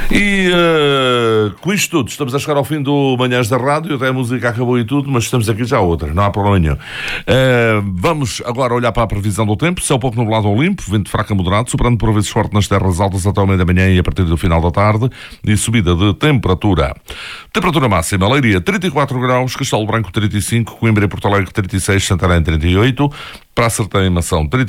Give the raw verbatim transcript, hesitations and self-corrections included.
E uh, com isto tudo, estamos a chegar ao fim do Manhãs da Rádio, até a música acabou e tudo, mas estamos aqui já a outra, não há problema nenhum. Uh, vamos agora olhar para a previsão do tempo, céu pouco nublado ou limpo, vento fraco a moderado, soprando por vezes forte nas terras altas até ao meio da manhã e a partir do final da tarde, e subida de temperatura. Temperatura máxima, Leiria trinta e quatro graus, Castelo Branco trinta e cinco, Coimbra e Porto Alegre trinta e seis, Santarém trinta e oito, Praça de Mação trinta